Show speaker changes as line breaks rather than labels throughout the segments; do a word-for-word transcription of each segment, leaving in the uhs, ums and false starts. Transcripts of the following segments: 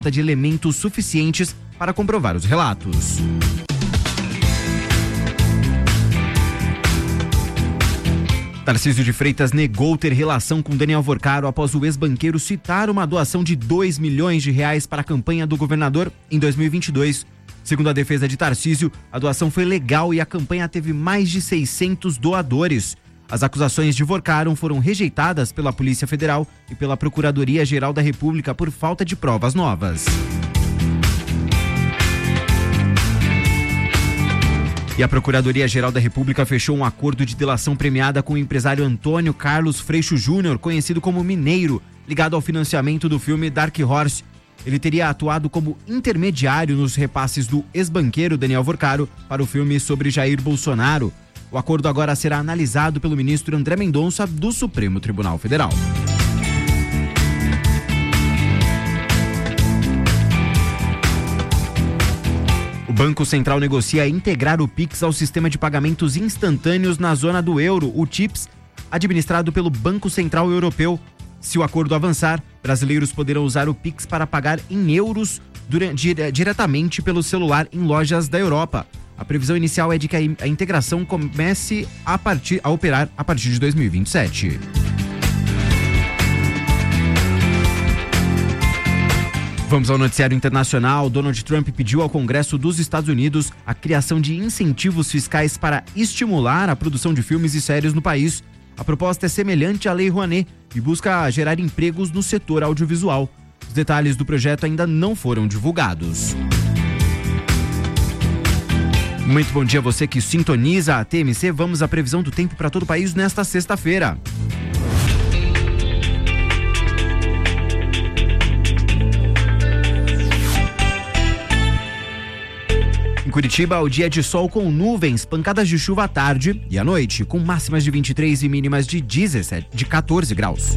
de elementos suficientes para comprovar os relatos. Tarcísio de Freitas negou ter relação com Daniel Vorcaro após o ex-banqueiro citar uma doação de dois milhões de reais para a campanha do governador em dois mil e vinte e dois. Segundo a defesa de Tarcísio, a doação foi legal e a campanha teve mais de seiscentos doadores. As acusações de Vorcaro foram rejeitadas pela Polícia Federal e pela Procuradoria-Geral da República por falta de provas novas. E a Procuradoria-Geral da República fechou um acordo de delação premiada com o empresário Antônio Carlos Freixo Júnior, conhecido como Mineiro, ligado ao financiamento do filme Dark Horse. Ele teria atuado como intermediário nos repasses do ex-banqueiro Daniel Vorcaro para o filme sobre Jair Bolsonaro. O acordo agora será analisado pelo ministro André Mendonça do Supremo Tribunal Federal. O Banco Central negocia integrar o Pix ao sistema de pagamentos instantâneos na zona do euro, o TIPS, administrado pelo Banco Central Europeu. Se o acordo avançar, brasileiros poderão usar o Pix para pagar em euros durante, diretamente pelo celular em lojas da Europa. A previsão inicial é de que a integração comece a, partir, a operar a partir de dois mil e vinte e sete. Vamos ao noticiário internacional. Donald Trump pediu ao Congresso dos Estados Unidos a criação de incentivos fiscais para estimular a produção de filmes e séries no país. A proposta é semelhante à Lei Rouanet e busca gerar empregos no setor audiovisual. Os detalhes do projeto ainda não foram divulgados. Muito bom dia a você que sintoniza a T M C. Vamos à previsão do tempo para todo o país nesta sexta-feira. Em Curitiba, o dia é de sol com nuvens, pancadas de chuva à tarde e à noite, com máximas de vinte e três e mínimas de dezessete, de quatorze graus.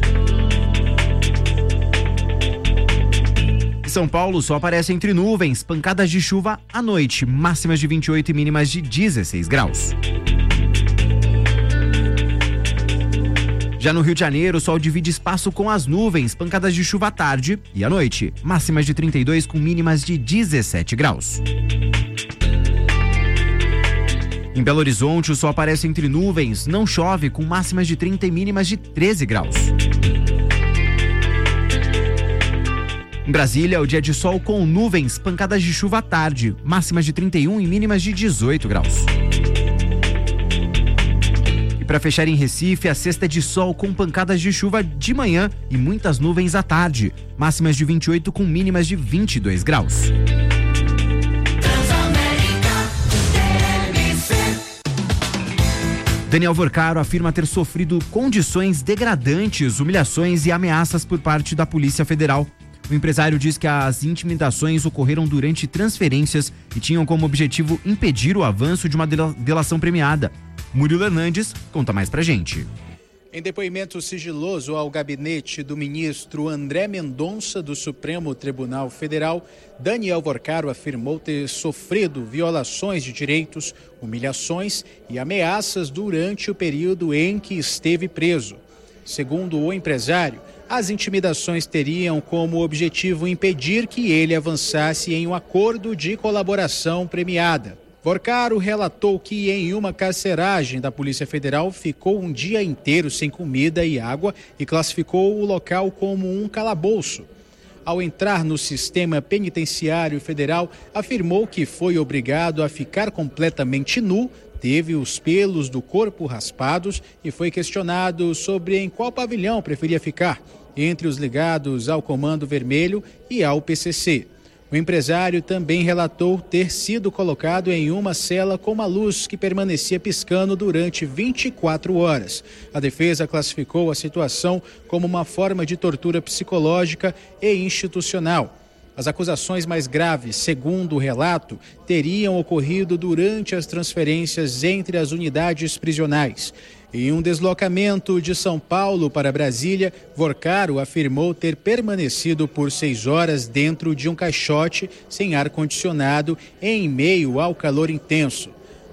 Em São Paulo, o sol aparece entre nuvens, pancadas de chuva à noite, máximas de vinte e oito e mínimas de dezesseis graus. Já no Rio de Janeiro, o sol divide espaço com as nuvens, pancadas de chuva à tarde e à noite, máximas de trinta e dois com mínimas de dezessete graus. Em Belo Horizonte, o sol aparece entre nuvens, não chove, com máximas de trinta e mínimas de treze graus. Em Brasília, o dia de sol com nuvens, pancadas de chuva à tarde, máximas de trinta e um e mínimas de dezoito graus. E para fechar em Recife, a sexta é de sol com pancadas de chuva de manhã e muitas nuvens à tarde, máximas de vinte e oito com mínimas de vinte e dois graus. Daniel Vorcaro afirma ter sofrido condições degradantes, humilhações e ameaças por parte da Polícia Federal. O empresário diz que as intimidações ocorreram durante transferências e tinham como objetivo impedir o avanço de uma delação premiada. Murilo Hernandes conta mais pra gente.
Em depoimento sigiloso ao gabinete do ministro André Mendonça do Supremo Tribunal Federal, Daniel Vorcaro afirmou ter sofrido violações de direitos, humilhações e ameaças durante o período em que esteve preso. Segundo o empresário, as intimidações teriam como objetivo impedir que ele avançasse em um acordo de colaboração premiada. Vorcaro relatou que em uma carceragem da Polícia Federal ficou um dia inteiro sem comida e água e classificou o local como um calabouço. Ao entrar no sistema penitenciário federal, afirmou que foi obrigado a ficar completamente nu, teve os pelos do corpo raspados e foi questionado sobre em qual pavilhão preferia ficar, entre os ligados ao Comando Vermelho e ao P C C. O empresário também relatou ter sido colocado em uma cela com uma luz que permanecia piscando durante vinte e quatro horas. A defesa classificou a situação como uma forma de tortura psicológica e institucional. As acusações mais graves, segundo o relato, teriam ocorrido durante as transferências entre as unidades prisionais. Em um deslocamento de São Paulo para Brasília, Vorcaro afirmou ter permanecido por seis horas dentro de um caixote sem ar-condicionado em meio ao calor intenso.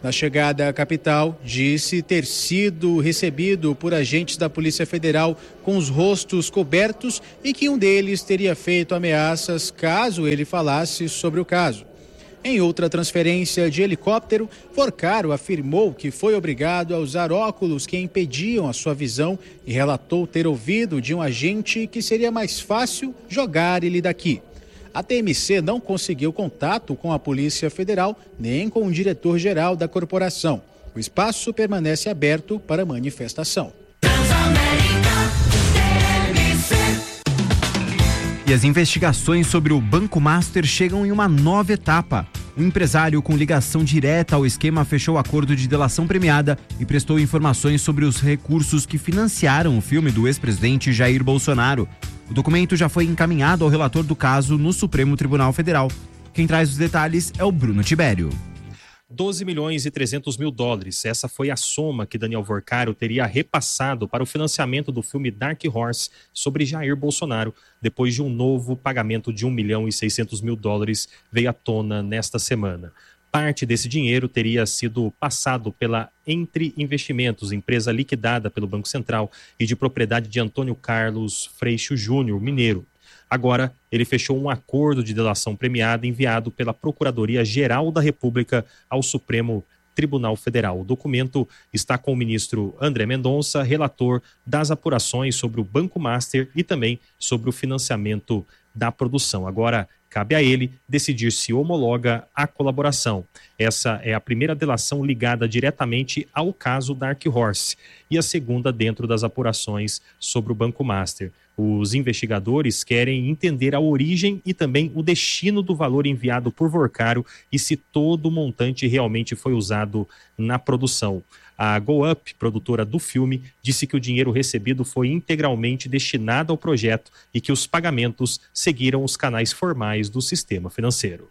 Na chegada à capital, disse ter sido recebido por agentes da Polícia Federal com os rostos cobertos e que um deles teria feito ameaças caso ele falasse sobre o caso. Em outra transferência de helicóptero, Vorcaro afirmou que foi obrigado a usar óculos que impediam a sua visão e relatou ter ouvido de um agente que seria mais fácil jogar ele daqui. A T M C não conseguiu contato com a Polícia Federal nem com o diretor-geral da corporação. O espaço permanece aberto para manifestação.
E as investigações sobre o Banco Master chegam em uma nova etapa. Um empresário com ligação direta ao esquema fechou acordo de delação premiada e prestou informações sobre os recursos que financiaram o filme do ex-presidente Jair Bolsonaro. O documento já foi encaminhado ao relator do caso no Supremo Tribunal Federal. Quem traz os detalhes é o Bruno Tibério.
doze milhões e trezentos mil dólares. Essa foi a soma que Daniel Vorcaro teria repassado para o financiamento do filme Dark Horse sobre Jair Bolsonaro, depois de um novo pagamento de um milhão e seiscentos mil dólares veio à tona nesta semana. Parte desse dinheiro teria sido passado pela Entre Investimentos, empresa liquidada pelo Banco Central e de propriedade de Antônio Carlos Freixo Júnior, mineiro. Agora, ele fechou um acordo de delação premiada enviado pela Procuradoria-Geral da República ao Supremo Tribunal Federal. O documento está com o ministro André Mendonça, relator das apurações sobre o Banco Master e também sobre o financiamento da produção. Agora, cabe a ele decidir se homologa a colaboração. Essa é a primeira delação ligada diretamente ao caso Dark Horse e a segunda dentro das apurações sobre o Banco Master. Os investigadores querem entender a origem e também o destino do valor enviado por Vorcaro e se todo o montante realmente foi usado na produção. A Go Up, produtora do filme, disse que o dinheiro recebido foi integralmente destinado ao projeto e que os pagamentos seguiram os canais formais do sistema financeiro.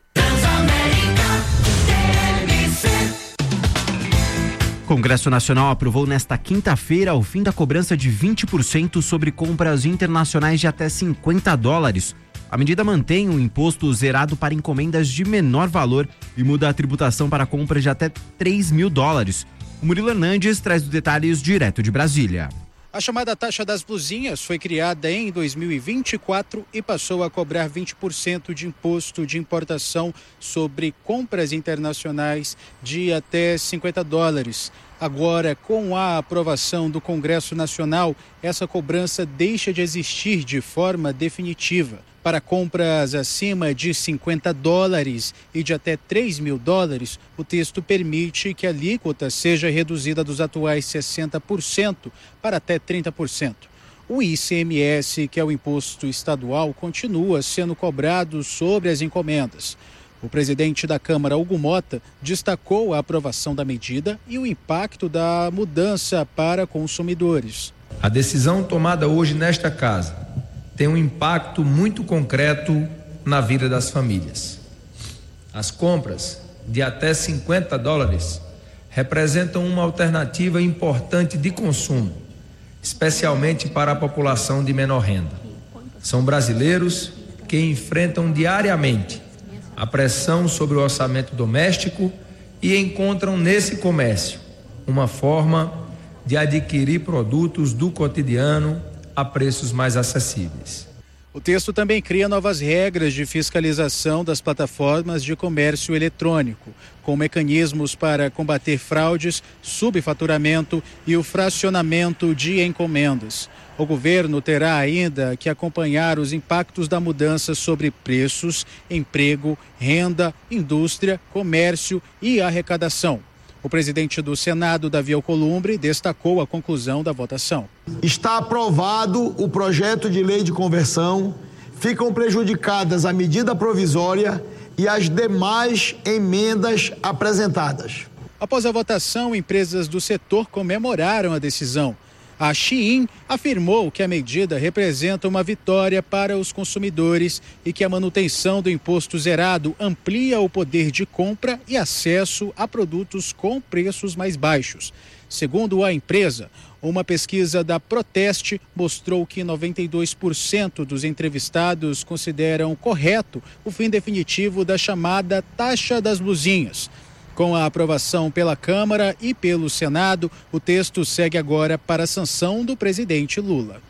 O Congresso Nacional aprovou nesta quinta-feira o fim da cobrança de vinte por cento sobre compras internacionais de até cinquenta dólares. A medida mantém o imposto zerado para encomendas de menor valor e muda a tributação para compras de até três mil dólares. O Murilo Hernandes traz os detalhes direto de Brasília.
A chamada taxa das blusinhas foi criada em dois mil e vinte e quatro e passou a cobrar vinte por cento de imposto de importação sobre compras internacionais de até cinquenta dólares. Agora, com a aprovação do Congresso Nacional, essa cobrança deixa de existir de forma definitiva. Para compras acima de cinquenta dólares e de até três mil dólares, o texto permite que a alíquota seja reduzida dos atuais sessenta por cento para até trinta por cento. O I C M S, que é o imposto estadual, continua sendo cobrado sobre as encomendas. O presidente da Câmara, Hugo Mota, destacou a aprovação da medida e o impacto da mudança para consumidores.
A decisão tomada hoje nesta casa tem um impacto muito concreto na vida das famílias. As compras de até cinquenta dólares representam uma alternativa importante de consumo, especialmente para a população de menor renda. São brasileiros que enfrentam diariamente a pressão sobre o orçamento doméstico e encontram nesse comércio uma forma de adquirir produtos do cotidiano a preços mais acessíveis.
O texto também cria novas regras de fiscalização das plataformas de comércio eletrônico, com mecanismos para combater fraudes, subfaturamento e o fracionamento de encomendas. O governo terá ainda que acompanhar os impactos da mudança sobre preços, emprego, renda, indústria, comércio e arrecadação. O presidente do Senado, Davi Alcolumbre, destacou a conclusão da votação.
Está aprovado o projeto de lei de conversão, ficam prejudicadas a medida provisória e as demais emendas apresentadas.
Após a votação, empresas do setor comemoraram a decisão. A Shein afirmou que a medida representa uma vitória para os consumidores e que a manutenção do imposto zerado amplia o poder de compra e acesso a produtos com preços mais baixos. Segundo a empresa, uma pesquisa da Proteste mostrou que noventa e dois por cento dos entrevistados consideram correto o fim definitivo da chamada taxa das blusinhas. Com a aprovação pela Câmara e pelo Senado, o texto segue agora para a sanção do presidente Lula.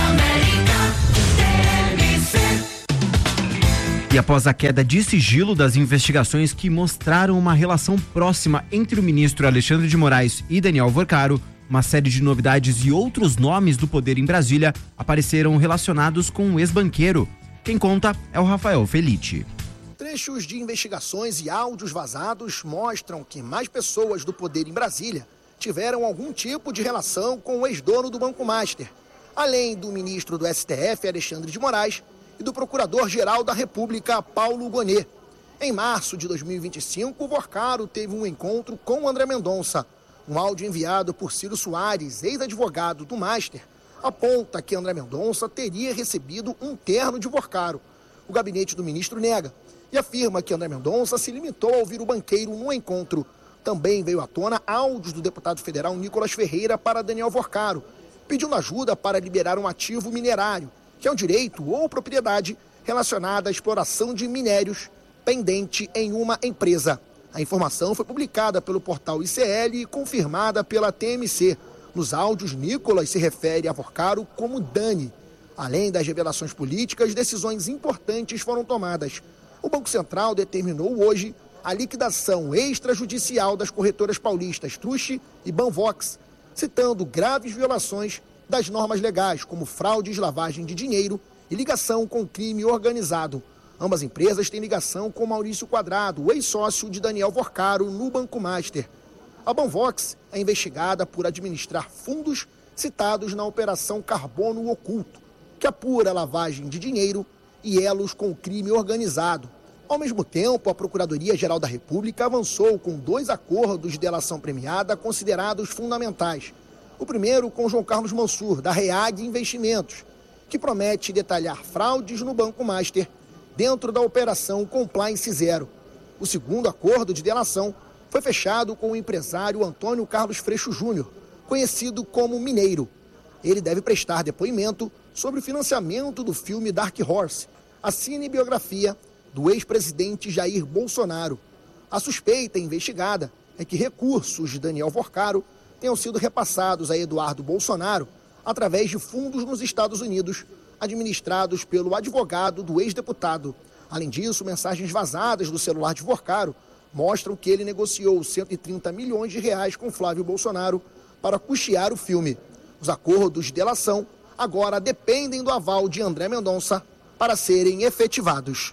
E após a queda de sigilo das investigações que mostraram uma relação próxima entre o ministro Alexandre de Moraes e Daniel Alvorcaro, uma série de novidades e outros nomes do poder em Brasília apareceram relacionados com o ex-banqueiro. Quem conta é o Rafael Felitti.
Trechos de investigações e áudios vazados mostram que mais pessoas do poder em Brasília tiveram algum tipo de relação com o ex-dono do Banco Master, além do ministro do S T F, Alexandre de Moraes, e do Procurador-Geral da República, Paulo Gonet. Em março de dois mil e vinte e cinco, o Vorcaro teve um encontro com André Mendonça. Um áudio enviado por Ciro Soares, ex-advogado do Master, aponta que André Mendonça teria recebido um terno de Vorcaro. O gabinete do ministro nega e afirma que André Mendonça se limitou a ouvir o banqueiro no encontro. Também veio à tona áudios do deputado federal Nicolas Ferreira para Daniel Vorcaro, pedindo ajuda para liberar um ativo minerário, que é um direito ou propriedade relacionada à exploração de minérios pendente em uma empresa. A informação foi publicada pelo portal I C L e confirmada pela T M C. Nos áudios, Nicolas se refere a Vorcaro como Dani. Além das revelações políticas, decisões importantes foram tomadas. O Banco Central determinou hoje a liquidação extrajudicial das corretoras paulistas Truche e Banvox, citando graves violações das normas legais, como fraudes, lavagem de dinheiro e ligação com crime organizado. Ambas empresas têm ligação com Maurício Quadrado, o ex-sócio de Daniel Vorcaro no Banco Master. A Banvox é investigada por administrar fundos citados na Operação Carbono Oculto, que apura lavagem de dinheiro e elos com o crime organizado. Ao mesmo tempo, a Procuradoria-Geral da República avançou com dois acordos de delação premiada considerados fundamentais. O primeiro com João Carlos Mansur, da REAG Investimentos, que promete detalhar fraudes no Banco Master dentro da Operação Compliance Zero. O segundo acordo de delação foi fechado com o empresário Antônio Carlos Freixo Júnior, conhecido como Mineiro. Ele deve prestar depoimento sobre o financiamento do filme Dark Horse, a cinebiografia do ex-presidente Jair Bolsonaro. A suspeita investigada é que recursos de Daniel Vorcaro tenham sido repassados a Eduardo Bolsonaro através de fundos nos Estados Unidos, administrados pelo advogado do ex-deputado. Além disso, mensagens vazadas do celular de Vorcaro mostram que ele negociou cento e trinta milhões de reais com Flávio Bolsonaro para custear o filme. Os acordos de delação agora dependem do aval de André Mendonça para serem efetivados.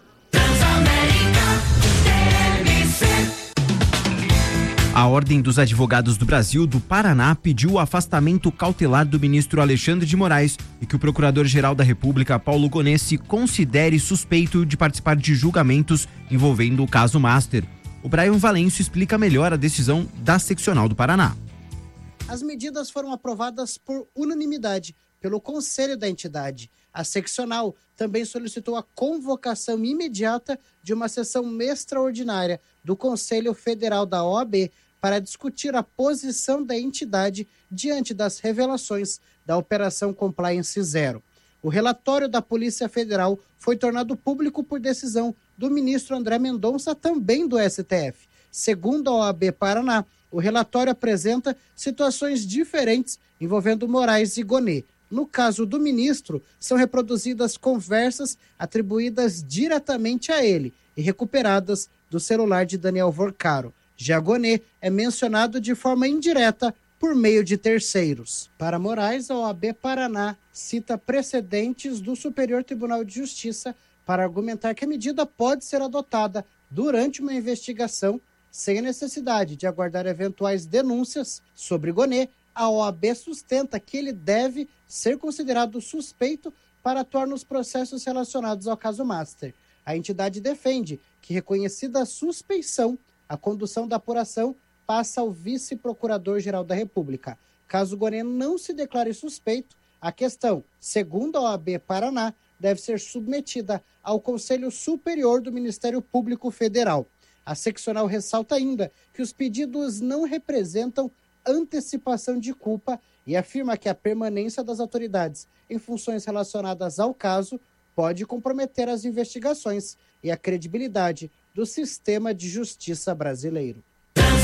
A Ordem dos Advogados do Brasil do Paraná pediu o afastamento cautelar do ministro Alexandre de Moraes e que o Procurador-Geral da República, Paulo Gonet, se considere suspeito de participar de julgamentos envolvendo o caso Master. O Brian Valêncio explica melhor a decisão da Seccional do Paraná.
As medidas foram aprovadas por unanimidade pelo Conselho da entidade. A seccional também solicitou a convocação imediata de uma sessão extraordinária do Conselho Federal da O A B para discutir a posição da entidade diante das revelações da Operação Compliance Zero. O relatório da Polícia Federal foi tornado público por decisão do ministro André Mendonça, também do S T F. Segundo a O A B Paraná, o relatório apresenta situações diferentes envolvendo Moraes e Gonet. No caso do ministro, são reproduzidas conversas atribuídas diretamente a ele e recuperadas do celular de Daniel Vorcaro. Já Gonet é mencionado de forma indireta por meio de terceiros. Para Moraes, a O A B Paraná cita precedentes do Superior Tribunal de Justiça para argumentar que a medida pode ser adotada durante uma investigação sem a necessidade de aguardar eventuais denúncias sobre Gonet. A O A B sustenta que ele deve ser considerado suspeito para atuar nos processos relacionados ao caso Master. A entidade defende que, reconhecida a suspeição, a condução da apuração passa ao vice-procurador-geral da República. Caso Gonet não se declare suspeito, a questão, segundo a O A B Paraná, deve ser submetida ao Conselho Superior do Ministério Público Federal. A seccional ressalta ainda que os pedidos não representam antecipação de culpa e afirma que a permanência das autoridades em funções relacionadas ao caso pode comprometer as investigações e a credibilidade do sistema de justiça brasileiro.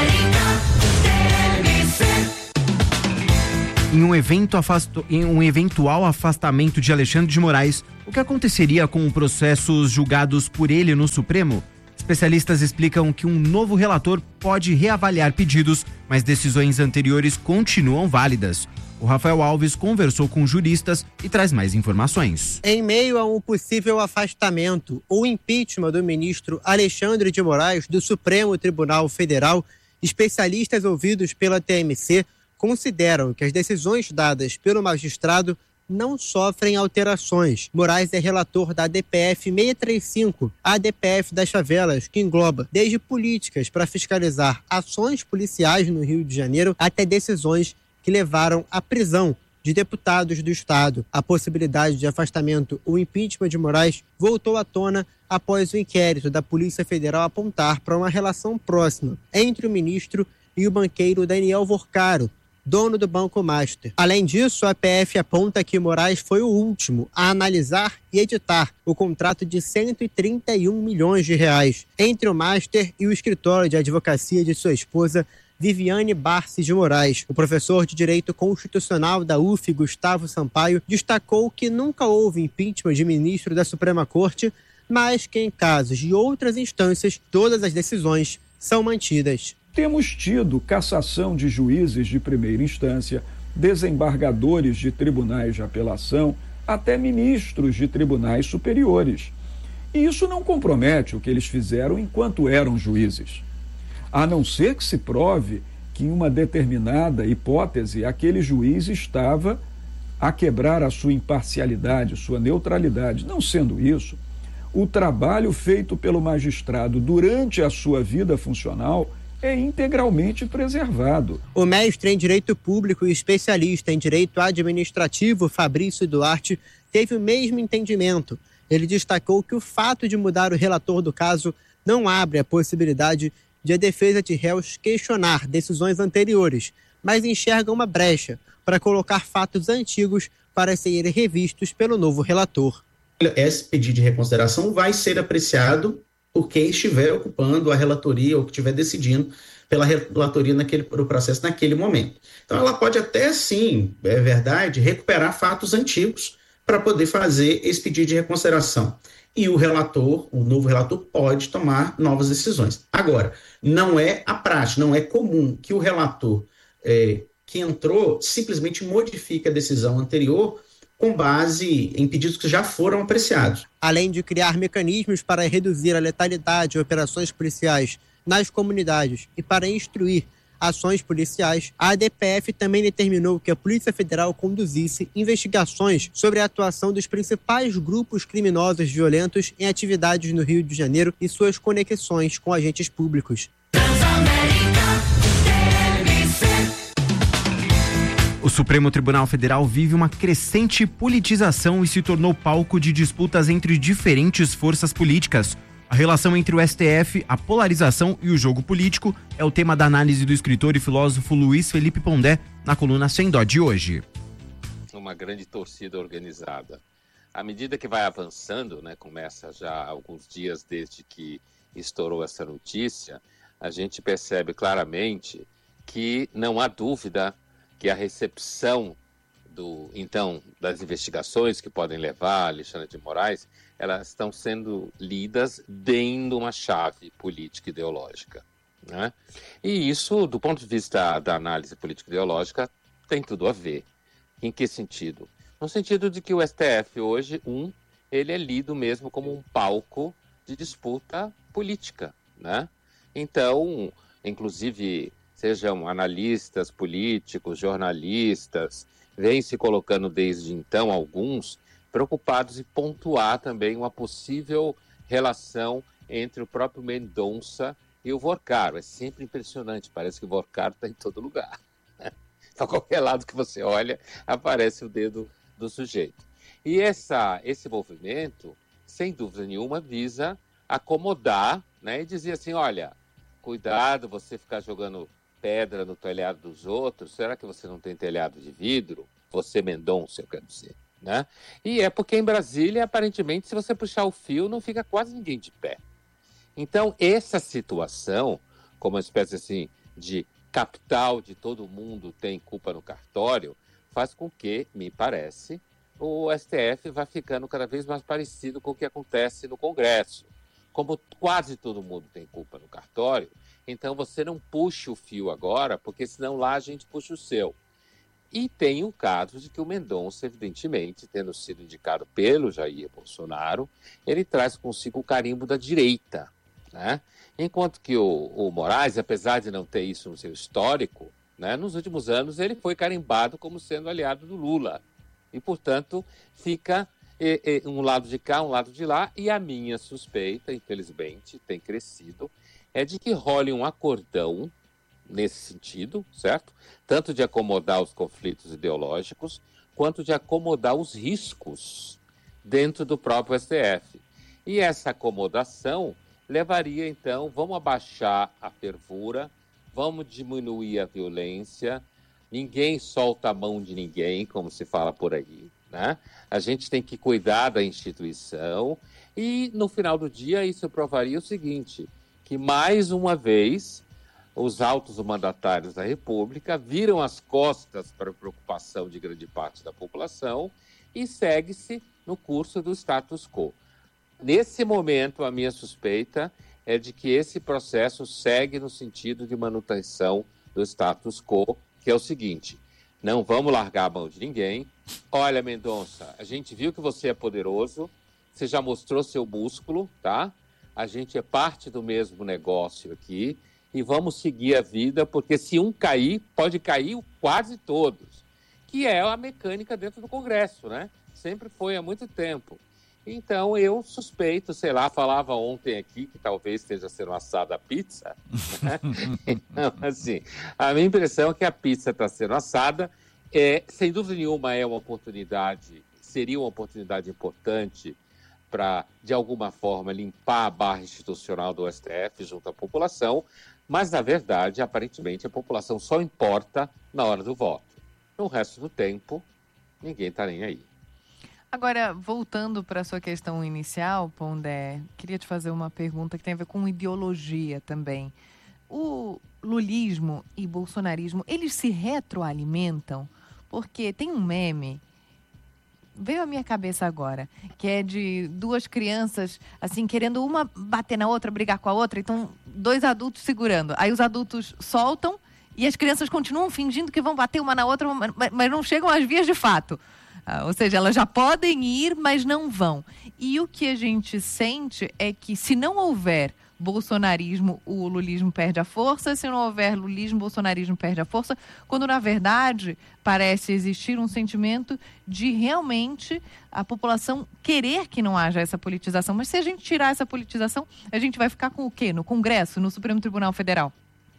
Em um, evento afasto, em um eventual afastamento de Alexandre de Moraes, o que aconteceria com processos julgados por ele no Supremo? Especialistas explicam que um novo relator pode reavaliar pedidos, mas decisões anteriores continuam válidas. O Rafael Alves conversou com juristas e traz mais informações.
Em meio a um possível afastamento ou impeachment do ministro Alexandre de Moraes do Supremo Tribunal Federal, especialistas ouvidos pela T M C consideram que as decisões dadas pelo magistrado não sofrem alterações. Moraes é relator da A D P F seiscentos e trinta e cinco, a ADPF das favelas, que engloba desde políticas para fiscalizar ações policiais no Rio de Janeiro até decisões que levaram à prisão de deputados do Estado. A possibilidade de afastamento ou impeachment de Moraes voltou à tona após o inquérito da Polícia Federal apontar para uma relação próxima entre o ministro e o banqueiro Daniel Vorcaro, dono do Banco Master. Além disso, a P F aponta que Moraes foi o último a analisar e editar o contrato de cento e trinta e um milhões de reais entre o Master e o escritório de advocacia de sua esposa, Viviane Barsi de Moraes. O professor de Direito Constitucional da U F, Gustavo Sampaio, destacou que nunca houve impeachment de ministro da Suprema Corte, mas que em casos de outras instâncias, todas as decisões são mantidas.
Temos tido cassação de juízes de primeira instância, desembargadores de tribunais de apelação, até ministros de tribunais superiores. E isso não compromete o que eles fizeram enquanto eram juízes. A não ser que se prove que em uma determinada hipótese aquele juiz estava a quebrar a sua imparcialidade, sua neutralidade. Não sendo isso, o trabalho feito pelo magistrado durante a sua vida funcional é integralmente preservado.
O mestre em Direito Público e especialista em Direito Administrativo, Fabrício Duarte, teve o mesmo entendimento. Ele destacou que o fato de mudar o relator do caso não abre a possibilidade de a defesa de réus questionar decisões anteriores, mas enxerga uma brecha para colocar fatos antigos para serem revistos pelo novo relator.
Esse pedido de reconsideração vai ser apreciado por quem estiver ocupando a relatoria ou que estiver decidindo pela relatoria naquele pro processo naquele momento. Então ela pode até sim, é verdade, recuperar fatos antigos para poder fazer esse pedido de reconsideração. E o relator, o novo relator, pode tomar novas decisões. Agora, não é a prática, não é comum que o relator é, que entrou simplesmente modifique a decisão anterior com base em pedidos que já foram apreciados.
Além de criar mecanismos para reduzir a letalidade de operações policiais nas comunidades e para instruir ações policiais, a A D P F também determinou que a Polícia Federal conduzisse investigações sobre a atuação dos principais grupos criminosos violentos em atividades no Rio de Janeiro e suas conexões com agentes públicos.
O Supremo Tribunal Federal vive uma crescente politização e se tornou palco de disputas entre diferentes forças políticas. A relação entre o S T F, a polarização e o jogo político é o tema da análise do escritor e filósofo Luiz Felipe Pondé na coluna Sem Dó de hoje.
Uma grande torcida organizada. À medida que vai avançando, né, começa já há alguns dias desde que estourou essa notícia, a gente percebe claramente que não há dúvida que a recepção do, então, das investigações que podem levar Alexandre de Moraes, elas estão sendo lidas dentro de uma chave política ideológica, né? E isso, do ponto de vista da análise política ideológica, tem tudo a ver. Em que sentido? No sentido de que o S T F hoje, um, ele é lido mesmo como um palco de disputa política, né? Então, inclusive, sejam analistas políticos, jornalistas, vêm se colocando desde então alguns preocupados em pontuar também uma possível relação entre o próprio Mendonça e o Vorcaro. É sempre impressionante, parece que o Vorcaro está em todo lugar. Para qualquer lado que você olha, aparece o dedo do sujeito. E essa, esse movimento, sem dúvida nenhuma, visa acomodar, né, e dizer assim, olha, cuidado você ficar jogando pedra no telhado dos outros, será que você não tem telhado de vidro? Você, Mendonça, eu quero dizer, né? E é porque em Brasília, aparentemente, se você puxar o fio, não fica quase ninguém de pé. Então, essa situação, como uma espécie assim, de capital de todo mundo tem culpa no cartório, faz com que, me parece, o S T F vá ficando cada vez mais parecido com o que acontece no Congresso. Como quase todo mundo tem culpa no cartório, então você não puxa o fio agora, porque senão lá a gente puxa o seu. E tem o caso de que o Mendonça, evidentemente, tendo sido indicado pelo Jair Bolsonaro, ele traz consigo o carimbo da direita, né? Enquanto que o, o Moraes, apesar de não ter isso no seu histórico, né, nos últimos anos ele foi carimbado como sendo aliado do Lula. E, portanto, fica e, e, um lado de cá, um lado de lá, e a minha suspeita, infelizmente, tem crescido, é de que role um acordão nesse sentido, certo? Tanto de acomodar os conflitos ideológicos, quanto de acomodar os riscos dentro do próprio S T F. E essa acomodação levaria, então, vamos abaixar a fervura, vamos diminuir a violência, ninguém solta a mão de ninguém, como se fala por aí, né? A gente tem que cuidar da instituição e, no final do dia, isso provaria o seguinte, que, mais uma vez, os altos mandatários da República viram as costas para a preocupação de grande parte da população e segue-se no curso do status quo. Nesse momento, a minha suspeita é de que esse processo segue no sentido de manutenção do status quo, que é o seguinte, não vamos largar a mão de ninguém. Olha, Mendonça, a gente viu que você é poderoso, você já mostrou seu músculo, tá? A gente é parte do mesmo negócio aqui e vamos seguir a vida, porque se um cair, pode cair quase todos, que é a mecânica dentro do Congresso, né? Sempre foi há muito tempo. Então, eu suspeito, sei lá, falava ontem aqui que talvez esteja sendo assada a pizza. Né? Então, assim, a minha impressão é que a pizza está sendo assada. É, sem dúvida nenhuma, é uma oportunidade, seria uma oportunidade importante para, de alguma forma, limpar a barra institucional do S T F junto à população, mas, na verdade, aparentemente, a população só importa na hora do voto. No resto do tempo, ninguém está nem aí.
Agora, voltando para a sua questão inicial, Pondé, queria te fazer uma pergunta que tem a ver com ideologia também. O lulismo e bolsonarismo, eles se retroalimentam? Porque tem um meme, veio à minha cabeça agora, que é de duas crianças, assim, querendo uma bater na outra, brigar com a outra, então dois adultos segurando. Aí os adultos soltam e as crianças continuam fingindo que vão bater uma na outra, mas não chegam às vias de fato. Ah, ou seja, elas já podem ir, mas não vão. E o que a gente sente é que se não houver bolsonarismo, o lulismo perde a força. Se não houver lulismo, o bolsonarismo perde a força. Quando, na verdade, parece existir um sentimento de realmente a população querer que não haja essa politização. Mas se a gente tirar essa politização, a gente vai ficar com o quê? No Congresso, no Supremo Tribunal Federal?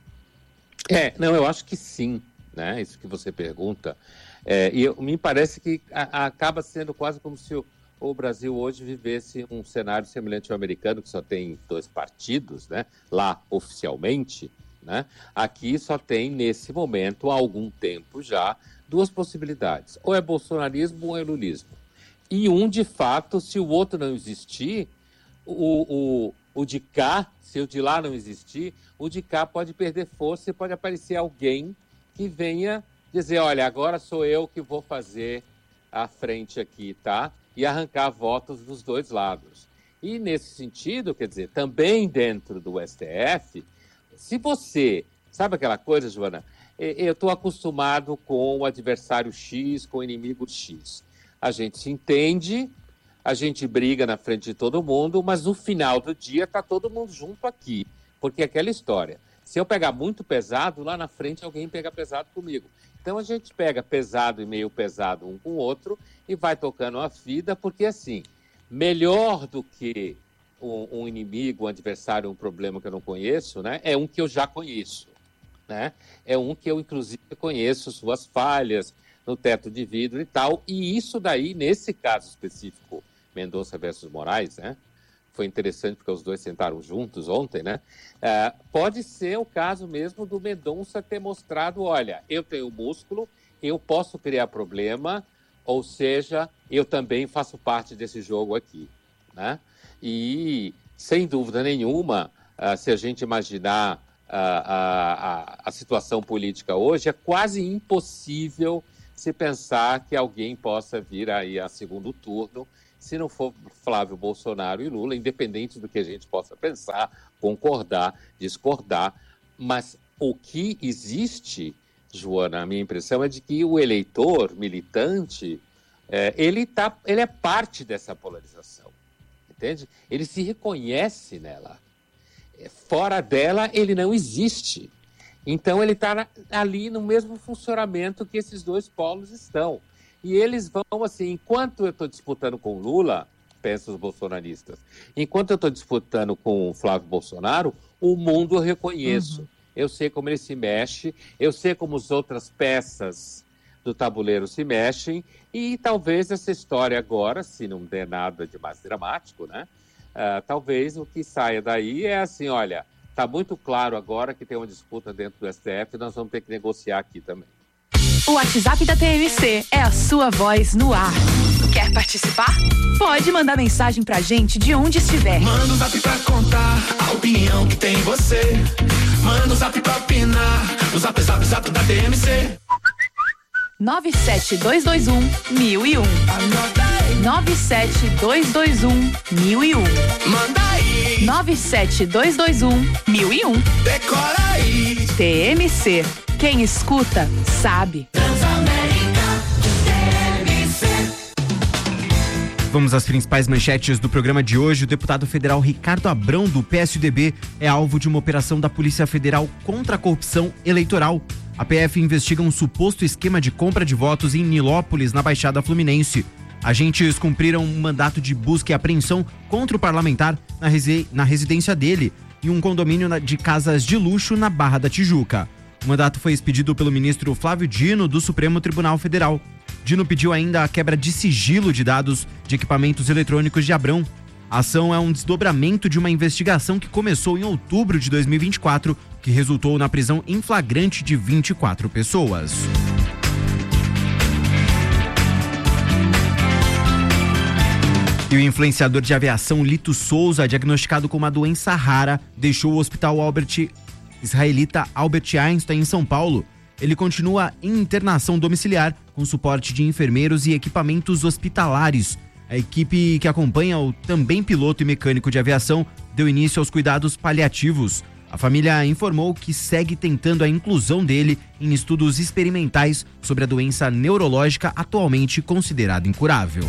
É, não, eu acho que sim, né? Isso que você pergunta. É, e eu, me parece que a, a acaba sendo quase como se o, o Brasil hoje vivesse um cenário semelhante ao americano, que só tem dois partidos, né? Lá oficialmente, né? Aqui só tem, nesse momento, há algum tempo já, duas possibilidades. Ou é bolsonarismo ou é lulismo. E um, de fato, se o outro não existir, o, o, o de cá, se o de lá não existir, o de cá pode perder força e pode aparecer alguém que venha dizer, olha, agora sou eu que vou fazer a frente aqui, tá? E arrancar votos dos dois lados. E nesse sentido, quer dizer, também dentro do S T F, se você, sabe aquela coisa, Joana? Eu estou acostumado com o adversário X, com o inimigo X. A gente se entende, a gente briga na frente de todo mundo, mas no final do dia está todo mundo junto aqui. Porque é aquela história, se eu pegar muito pesado, lá na frente alguém pega pesado comigo. Então a gente pega pesado e meio pesado um com o outro e vai tocando a vida, porque assim, melhor do que um, um inimigo, um adversário, um problema que eu não conheço, né, é um que eu já conheço. Né? É um que eu, inclusive, conheço suas falhas no teto de vidro e tal. E isso daí, nesse caso específico, Mendonça versus Moraes, né? Foi interessante porque os dois sentaram juntos ontem, né? Uh, pode ser o caso mesmo do Mendonça ter mostrado, olha, eu tenho músculo, eu posso criar problema, ou seja, eu também faço parte desse jogo aqui, né? E, sem dúvida nenhuma, uh, se a gente imaginar a, a, a situação política hoje, é quase impossível se pensar que alguém possa vir aí a segundo turno, se não for Flávio Bolsonaro e Lula, independente do que a gente possa pensar, concordar, discordar. Mas o que existe, Joana, a minha impressão é de que o eleitor militante, é, ele, tá, ele é parte dessa polarização, entende? Ele se reconhece nela. Fora dela, ele não existe. Então, ele está ali no mesmo funcionamento que esses dois polos estão. E eles vão, assim, enquanto eu estou disputando com Lula, pensam os bolsonaristas, enquanto eu estou disputando com o Flávio Bolsonaro, o mundo eu reconheço. Uhum. Eu sei como ele se mexe, eu sei como as outras peças do tabuleiro se mexem, e talvez essa história agora, se não der nada de mais dramático, né? Uh, talvez o que saia daí é assim, olha, está muito claro agora que tem uma disputa dentro do S T F e nós vamos ter que negociar aqui também.
O WhatsApp da T M C é a sua voz no ar. Quer participar? Pode mandar mensagem pra gente de onde estiver.
Manda um zap pra contar a opinião que tem você. Manda um zap pra opinar. O zap, zap, zap da T M C.
nove sete dois dois um, mil e um. nove sete dois dois um, mil e um.
Manda aí.
nove sete dois dois um, mil e um.
Decora aí.
T M C. Quem escuta, sabe.
Transamérica, T M C.
Vamos às principais manchetes do programa de hoje. O deputado federal Ricardo Abrão, do P S D B, é alvo de uma operação da Polícia Federal contra a corrupção eleitoral. A P F investiga um suposto esquema de compra de votos em Nilópolis, na Baixada Fluminense. Agentes cumpriram um mandato de busca e apreensão contra o parlamentar na, resi- na residência dele, em um condomínio de casas de luxo na Barra da Tijuca. O mandato foi expedido pelo ministro Flávio Dino, do Supremo Tribunal Federal. Dino pediu ainda a quebra de sigilo de dados de equipamentos eletrônicos de Abrão. A ação é um desdobramento de uma investigação que começou em outubro de dois mil e vinte e quatro, que resultou na prisão em flagrante de vinte e quatro pessoas. E o influenciador de aviação Lito Souza, diagnosticado com uma doença rara, deixou o hospital Albert israelita Albert Einstein em São Paulo. Ele continua em internação domiciliar com suporte de enfermeiros e equipamentos hospitalares. A equipe que acompanha o também piloto e mecânico de aviação deu início aos cuidados paliativos. A família informou que segue tentando a inclusão dele em estudos experimentais sobre a doença neurológica atualmente considerada incurável.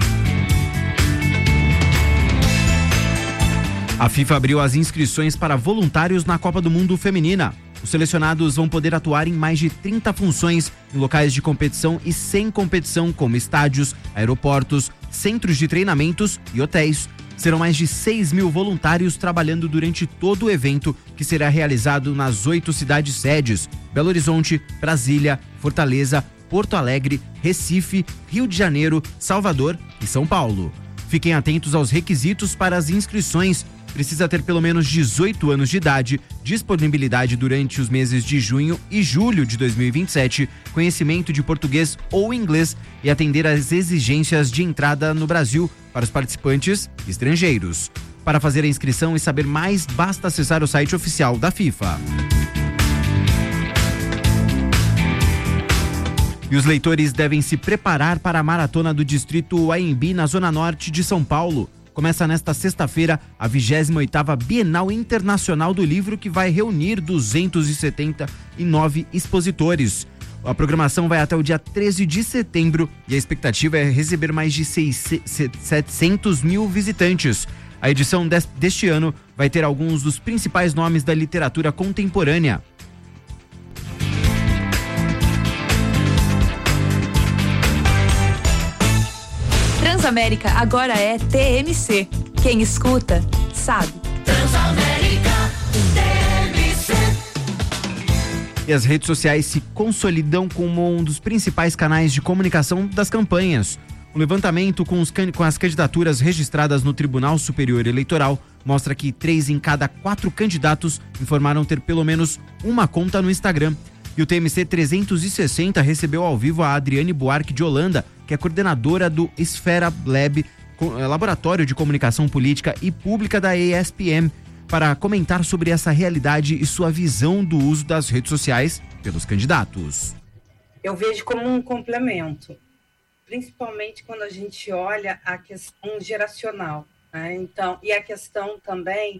A FIFA abriu as inscrições para voluntários na Copa do Mundo Feminina. Os selecionados vão poder atuar em mais de trinta funções em locais de competição e sem competição, como estádios, aeroportos, centros de treinamentos e hotéis. Serão mais de seis mil voluntários trabalhando durante todo o evento, que será realizado nas oito cidades sedes: Belo Horizonte, Brasília, Fortaleza, Porto Alegre, Recife, Rio de Janeiro, Salvador e São Paulo. Fiquem atentos aos requisitos para as inscrições. Precisa ter pelo menos dezoito anos de idade, disponibilidade durante os meses de junho e julho de dois mil e vinte e sete, conhecimento de português ou inglês e atender às exigências de entrada no Brasil para os participantes estrangeiros. Para fazer a inscrição e saber mais, basta acessar o site oficial da FIFA. E os leitores devem se preparar para a maratona do Distrito Anhembi, na Zona Norte de São Paulo. Começa nesta sexta-feira a vigésima oitava Bienal Internacional do Livro, que vai reunir duzentos e setenta e nove expositores. A programação vai até o dia treze de setembro e a expectativa é receber mais de setecentos mil visitantes. A edição deste ano vai ter alguns dos principais nomes da literatura contemporânea.
Transamérica agora é T M C. Quem escuta, sabe.
Transamérica, T M C.
E as redes sociais se consolidam como um dos principais canais de comunicação das campanhas. O levantamento com, os, com as candidaturas registradas no Tribunal Superior Eleitoral mostra que três em cada quatro candidatos informaram ter pelo menos uma conta no Instagram. E o T M C trezentos e sessenta recebeu ao vivo a Adriane Buarque de Holanda, que é coordenadora do Esfera Lab, laboratório de comunicação política e pública da E S P M. para comentar sobre essa realidade e sua visão do uso das redes sociais pelos candidatos.
Eu vejo como um complemento, principalmente quando a gente olha a questão geracional, né? Então, e a questão também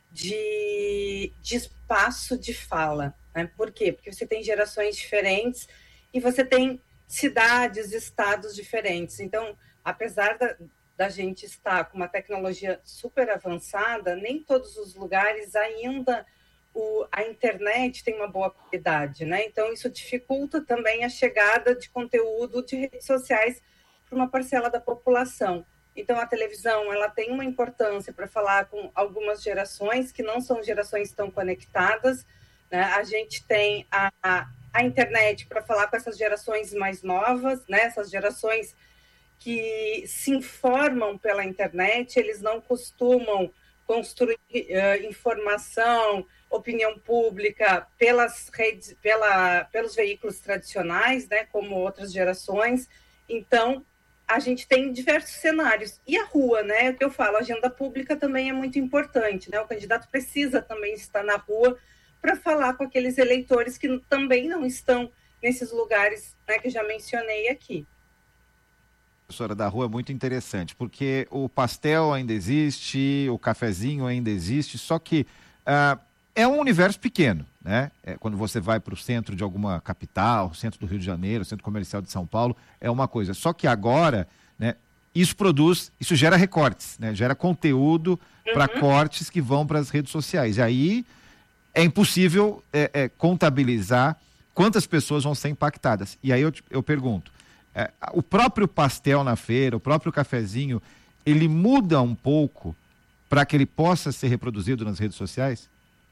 de, de espaço de fala, né? Por quê? Porque você tem gerações diferentes e você tem cidades, estados diferentes. Então, apesar da, da gente estar com uma tecnologia super avançada, nem todos os lugares ainda o, a internet tem uma boa qualidade, né? Então, isso dificulta também a chegada de conteúdo de redes sociais para uma parcela da população. Então, a televisão, ela tem uma importância para falar com algumas gerações que não são gerações tão conectadas, né? A gente tem a, a, a internet para falar com essas gerações mais novas, né? Essas gerações que se informam pela internet, eles não costumam construir uh, informação, opinião pública pelas redes, pela, pelos veículos tradicionais, né, como outras gerações. Então, a gente tem diversos cenários. E a rua, né, é o que eu falo, a agenda pública também é muito importante, né? O candidato precisa também estar na rua para falar com aqueles eleitores que também não estão nesses lugares, né, que eu já mencionei aqui.
Professora, da rua é muito interessante, porque o pastel ainda existe, o cafezinho ainda existe, só que uh, é um universo pequeno, né? É, quando você vai para o centro de alguma capital, centro do Rio de Janeiro, centro comercial de São Paulo, é uma coisa. Só que agora, né, isso produz, isso gera recortes, né? Gera conteúdo uhum. para cortes que vão para as redes sociais. E aí é impossível é, é, contabilizar quantas pessoas vão ser impactadas. E aí eu, eu pergunto, É, o próprio pastel na feira, o próprio cafezinho, ele muda um pouco para que ele possa ser reproduzido nas redes sociais?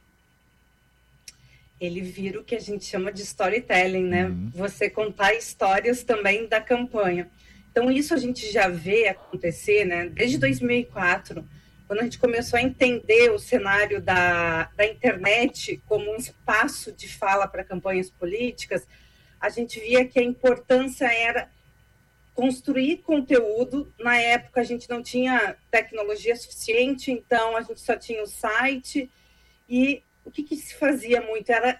Ele vira o que a gente chama de storytelling, né? Uhum. Você contar histórias também da campanha. Então, isso a gente já vê acontecer, né? Desde dois mil e quatro, quando a gente começou a entender o cenário da, da internet como um espaço de fala para campanhas políticas, a gente via que a importância era construir conteúdo. Na época, a gente não tinha tecnologia suficiente, então a gente só tinha o site. E o que, que se fazia muito era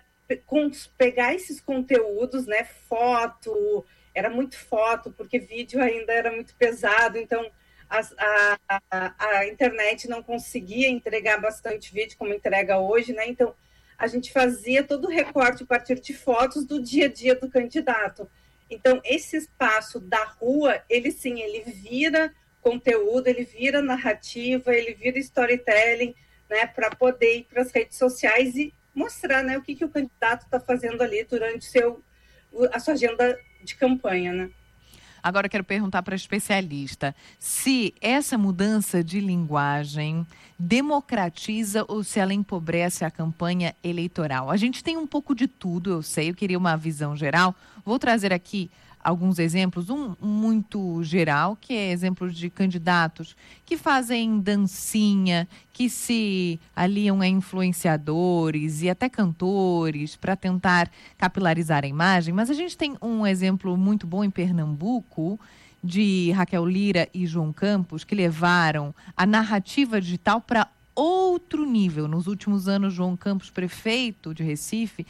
pegar esses conteúdos, né, foto, era muito foto, porque vídeo ainda era muito pesado, então a, a, a, a internet não conseguia entregar bastante vídeo como entrega hoje, né? Então, a gente fazia todo o recorte a partir de fotos do dia a dia do candidato. Então, esse espaço da rua, ele sim, ele vira conteúdo, ele vira narrativa, ele vira storytelling, né, para poder ir para as redes sociais e mostrar, né, o que, que o candidato está fazendo ali durante seu, a sua agenda de campanha, né?
Agora eu quero perguntar para a especialista se essa mudança de linguagem democratiza ou se ela empobrece a campanha eleitoral. A gente tem um pouco de tudo, eu sei, eu queria uma visão geral. Vou trazer aqui alguns exemplos, um muito geral, que é exemplos de candidatos que fazem dancinha, que se aliam a influenciadores e até cantores para tentar capilarizar a imagem. Mas a gente tem um exemplo muito bom em Pernambuco, de Raquel Lira e João Campos, que levaram a narrativa digital para outro nível. Nos últimos anos, João Campos, prefeito de Recife,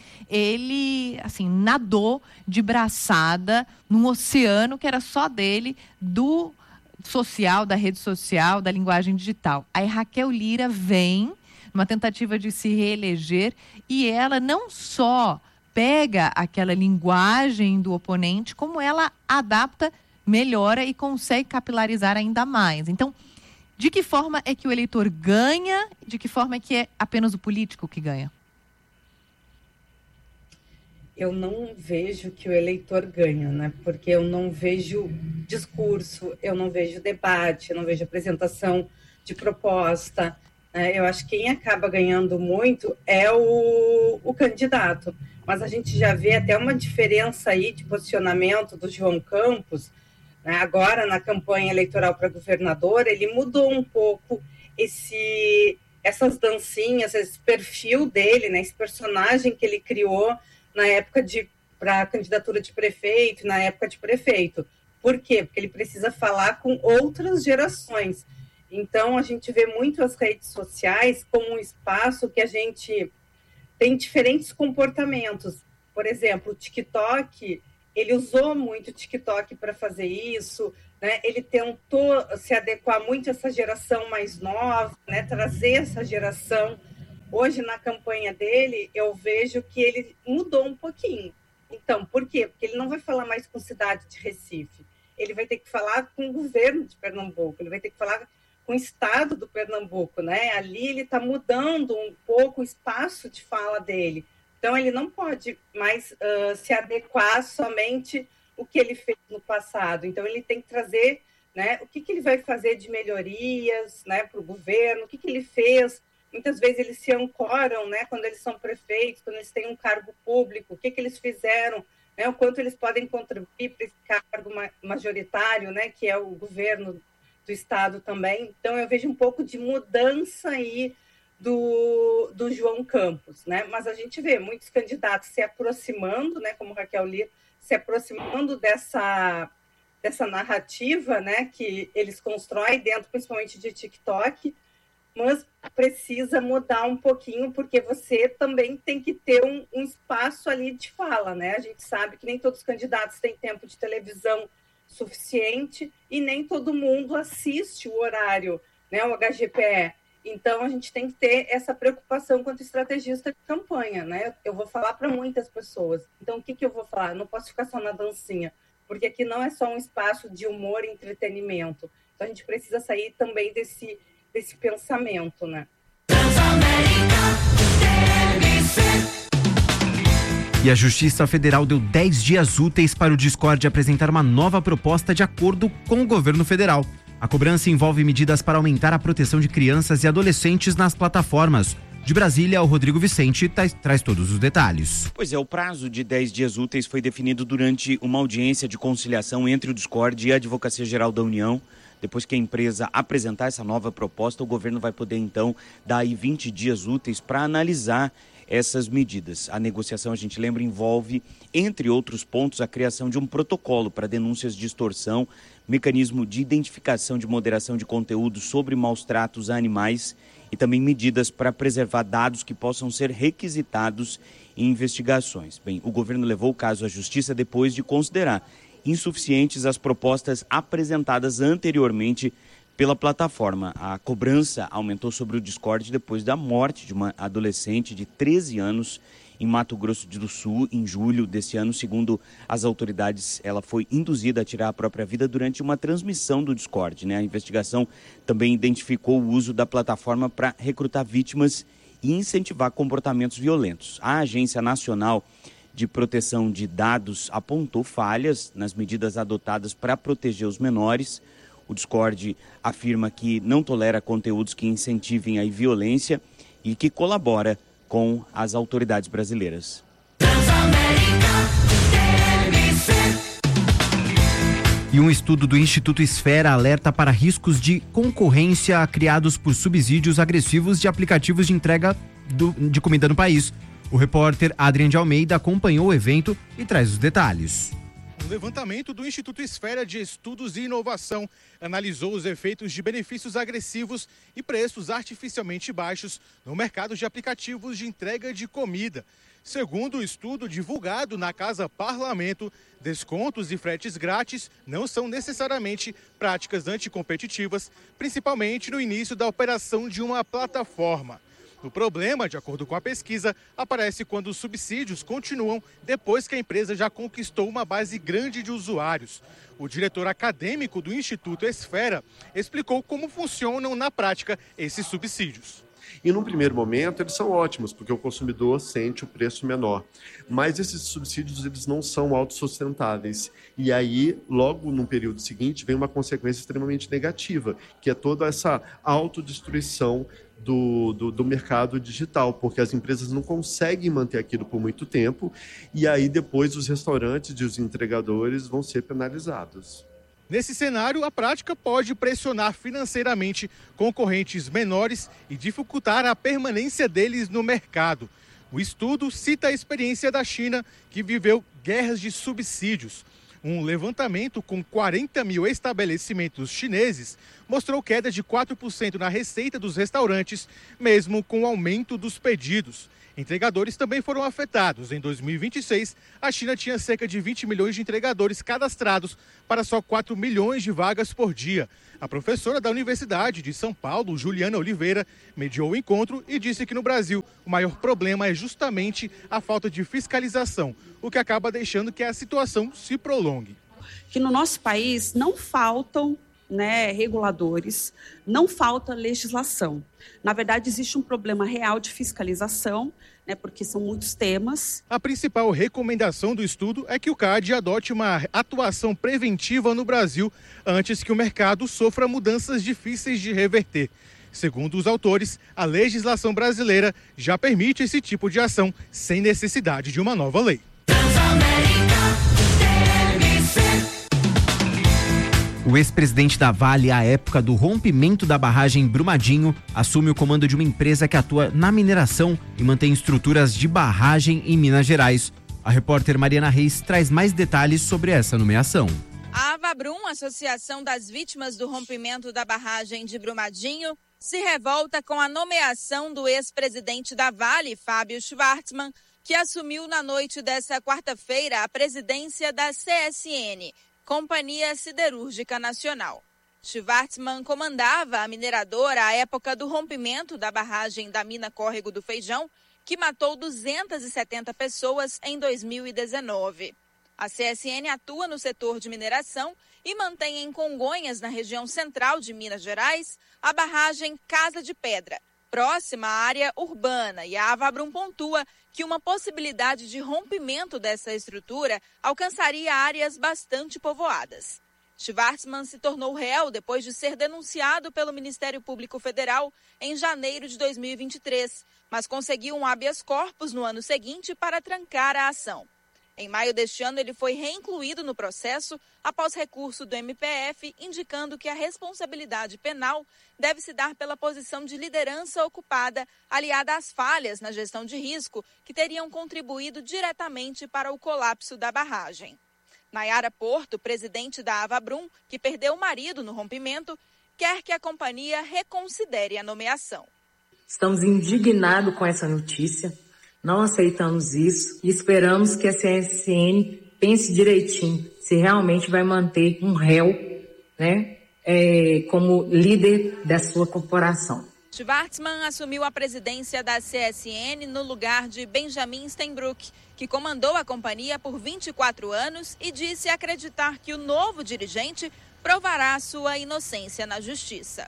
ele, assim, nadou de braçada num oceano que era só dele, do social, da rede social, da linguagem digital. Aí Raquel Lira vem numa tentativa de se reeleger e ela não só pega aquela linguagem do oponente, como ela adapta, melhora e consegue capilarizar ainda mais. Então, de que forma é que o eleitor ganha? De que forma é que é apenas o político que ganha?
Eu não vejo que o eleitor ganha, né? Porque eu não vejo discurso, eu não vejo debate, eu não vejo apresentação de proposta. Né? Eu acho que quem acaba ganhando muito é o, o candidato. Mas a gente já vê até uma diferença aí de posicionamento do João Campos. Agora, na campanha eleitoral para governador, ele mudou um pouco esse, essas dancinhas, esse perfil dele, né, esse personagem que ele criou na época de para a candidatura de prefeito, na época de prefeito. Por quê? Porque ele precisa falar com outras gerações. Então, a gente vê muito as redes sociais como um espaço que a gente tem diferentes comportamentos. Por exemplo, o TikTok, ele usou muito o TikTok para fazer isso, né? Ele tentou se adequar muito a essa geração mais nova, né? Trazer essa geração. Hoje, na campanha dele, eu vejo que ele mudou um pouquinho. Então, por quê? Porque ele não vai falar mais com a cidade de Recife, ele vai ter que falar com o governo de Pernambuco, ele vai ter que falar com o estado do Pernambuco, né? Ali ele está mudando um pouco o espaço de fala dele. Então, ele não pode mais uh, se adequar somente o que ele fez no passado. Então, ele tem que trazer, né, o que, que ele vai fazer de melhorias, né, para o governo, o que, que ele fez. Muitas vezes eles se ancoram, né, quando eles são prefeitos, quando eles têm um cargo público, o que, que eles fizeram, né, o quanto eles podem contribuir para esse cargo majoritário, né, que é o governo do estado também. Então, eu vejo um pouco de mudança aí do, do João Campos, né? Mas a gente vê muitos candidatos se aproximando, né, como Raquel Lira, se aproximando dessa, dessa narrativa, né, que eles constroem dentro, principalmente de TikTok, mas precisa mudar um pouquinho, porque você também tem que ter um, um espaço ali de fala, né? A gente sabe que nem todos os candidatos têm tempo de televisão suficiente e nem todo mundo assiste o horário, né, o H G P E. Então, a gente tem que ter essa preocupação quanto estrategista de campanha, né? Eu vou falar para muitas pessoas. Então, o que, que eu vou falar? Eu não posso ficar só na dancinha, porque aqui não é só um espaço de humor e entretenimento. Então, a gente precisa sair também desse, desse pensamento, né?
E a Justiça Federal deu dez dias úteis para o Discord apresentar uma nova proposta de acordo com o governo federal. A cobrança envolve medidas para aumentar a proteção de crianças e adolescentes nas plataformas. De Brasília, o Rodrigo Vicente traz, traz todos os detalhes.
Pois é, o prazo de dez dias úteis foi definido durante uma audiência de conciliação entre o Discord e a Advocacia Geral da União. Depois que a empresa apresentar essa nova proposta, o governo vai poder, então, dar aí vinte dias úteis para analisar essas medidas. A negociação, a gente lembra, envolve, entre outros pontos, a criação de um protocolo para denúncias de extorsão, mecanismo de identificação de moderação de conteúdo sobre maus tratos a animais e também medidas para preservar dados que possam ser requisitados em investigações. Bem, o governo levou o caso à Justiça depois de considerar insuficientes as propostas apresentadas anteriormente pela plataforma. A cobrança aumentou sobre o Discord depois da morte de uma adolescente de treze anos em Mato Grosso do Sul, em julho desse ano. Segundo as autoridades, ela foi induzida a tirar a própria vida durante uma transmissão do Discord, né? A investigação também identificou o uso da plataforma para recrutar vítimas e incentivar comportamentos violentos. A Agência Nacional de Proteção de Dados apontou falhas nas medidas adotadas para proteger os menores. O Discord afirma que não tolera conteúdos que incentivem a violência e que colabora com as autoridades brasileiras.
E um estudo do Instituto Esfera alerta para riscos de concorrência criados por subsídios agressivos de aplicativos de entrega do, de comida no país. O repórter Adrian de Almeida acompanhou o evento e traz os detalhes.
Um levantamento do Instituto Esfera de Estudos e Inovação analisou os efeitos de benefícios agressivos e preços artificialmente baixos no mercado de aplicativos de entrega de comida. Segundo o estudo divulgado na Casa Parlamento, descontos e fretes grátis não são necessariamente práticas anticompetitivas, principalmente no início da operação de uma plataforma. O problema, de acordo com a pesquisa, aparece quando os subsídios continuam depois que a empresa já conquistou uma base grande de usuários. O diretor acadêmico do Instituto Esfera explicou como funcionam na prática esses subsídios.
E num primeiro momento eles são ótimos, porque o consumidor sente o preço menor. Mas esses subsídios eles não são autossustentáveis. E aí, logo no período seguinte, vem uma consequência extremamente negativa, que é toda essa autodestruição Do, do, do mercado digital, porque as empresas não conseguem manter aquilo por muito tempo e aí depois os restaurantes e os entregadores vão ser penalizados.
Nesse cenário, a prática pode pressionar financeiramente concorrentes menores e dificultar a permanência deles no mercado. O estudo cita a experiência da China, que viveu guerras de subsídios. Um levantamento com quarenta mil estabelecimentos chineses mostrou queda de quatro por cento na receita dos restaurantes, mesmo com o aumento dos pedidos. Entregadores também foram afetados. Em dois mil e vinte e seis, a China tinha cerca de vinte milhões de entregadores cadastrados para só quatro milhões de vagas por dia. A professora da Universidade de São Paulo, Juliana Oliveira, mediou o encontro e disse que no Brasil o maior problema é justamente a falta de fiscalização, o que acaba deixando que a situação se prolongue.
Que no nosso país não faltam Né, reguladores, não falta legislação. Na verdade, existe um problema real de fiscalização, né, porque são muitos temas.
A principal recomendação do estudo é que o C A D adote uma atuação preventiva no Brasil antes que o mercado sofra mudanças difíceis de reverter. Segundo os autores, a legislação brasileira já permite esse tipo de ação sem necessidade de uma nova lei.
O ex-presidente da Vale, à época do rompimento da barragem Brumadinho, assume o comando de uma empresa que atua na mineração e mantém estruturas de barragem em Minas Gerais. A repórter Mariana Reis traz mais detalhes sobre essa nomeação.
A Avabrum, Associação das Vítimas do Rompimento da Barragem de Brumadinho, se revolta com a nomeação do ex-presidente da Vale, Fábio Schvartzman, que assumiu na noite desta quarta-feira a presidência da C S N, Companhia Siderúrgica Nacional. Schvartzman comandava a mineradora à época do rompimento da barragem da mina Córrego do Feijão, que matou duzentas e setenta pessoas em dois mil e dezenove. A C S N atua no setor de mineração e mantém em Congonhas, na região central de Minas Gerais, a barragem Casa de Pedra, próxima à área urbana, e a Avabrum pontua que uma possibilidade de rompimento dessa estrutura alcançaria áreas bastante povoadas. Schvartzman se tornou réu depois de ser denunciado pelo Ministério Público Federal em janeiro de dois mil e vinte e três, mas conseguiu um habeas corpus no ano seguinte para trancar a ação. Em maio deste ano, ele foi reincluído no processo após recurso do M P F, indicando que a responsabilidade penal deve se dar pela posição de liderança ocupada, aliada às falhas na gestão de risco que teriam contribuído diretamente para o colapso da barragem. Nayara Porto, presidente da Avabrum, que perdeu o marido no rompimento, quer que a companhia reconsidere a nomeação.
Estamos indignados com essa notícia. Não aceitamos isso e esperamos que a C S N pense direitinho se realmente vai manter um réu, né, é, como líder da sua corporação.
Schvartzman assumiu a presidência da C S N no lugar de Benjamin Steinbrück, que comandou a companhia por vinte e quatro anos e disse acreditar que o novo dirigente provará sua inocência na justiça.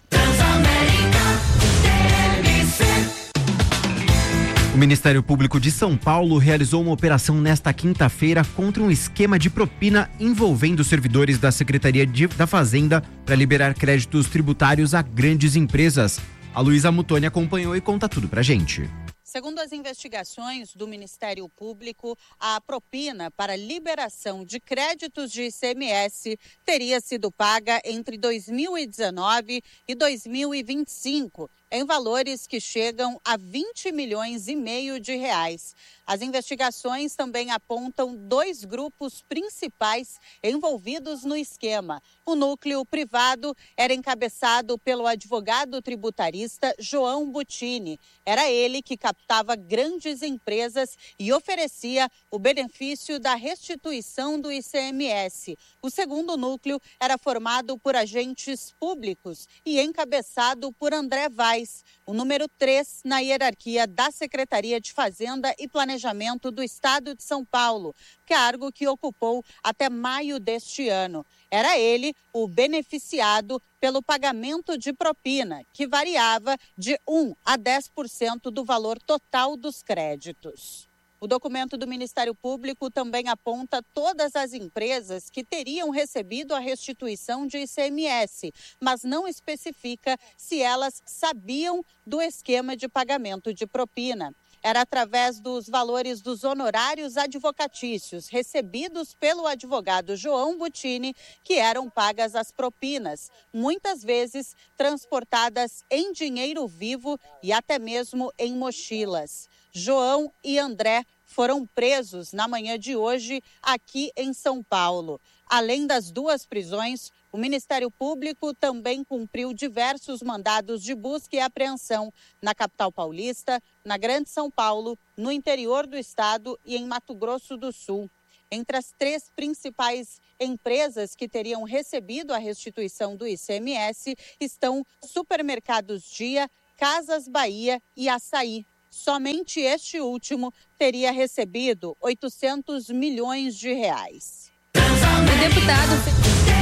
O Ministério Público de São Paulo realizou uma operação nesta quinta-feira contra um esquema de propina envolvendo servidores da Secretaria de, da Fazenda para liberar créditos tributários a grandes empresas. A Luísa Mutoni acompanhou e conta tudo pra gente.
Segundo as investigações do Ministério Público, a propina para liberação de créditos de I C M S teria sido paga entre dois mil e dezenove e dois mil e vinte e cinco, em valores que chegam a vinte milhões e meio de reais. As investigações também apontam dois grupos principais envolvidos no esquema. O núcleo privado era encabeçado pelo advogado tributarista João Butini. Era ele que captava grandes empresas e oferecia o benefício da restituição do I C M S. O segundo núcleo era formado por agentes públicos e encabeçado por André Vaz, o número três na hierarquia da Secretaria de Fazenda e Planejamento do Estado de São Paulo, cargo que ocupou até maio deste ano. Era ele o beneficiado pelo pagamento de propina, que variava de um a dez por cento do valor total dos créditos. O documento do Ministério Público também aponta todas as empresas que teriam recebido a restituição de I C M S, mas não especifica se elas sabiam do esquema de pagamento de propina. Era através dos valores dos honorários advocatícios recebidos pelo advogado João Butini que eram pagas as propinas, muitas vezes transportadas em dinheiro vivo e até mesmo em mochilas. João e André foram presos na manhã de hoje aqui em São Paulo. Além das duas prisões, O Ministério Público também cumpriu diversos mandados de busca e apreensão na capital paulista, na Grande São Paulo, no interior do estado e em Mato Grosso do Sul. Entre as três principais empresas que teriam recebido a restituição do I C M S estão Supermercados Dia, Casas Bahia e Açaí. Somente este último teria recebido oitocentos milhões de reais.
O deputado...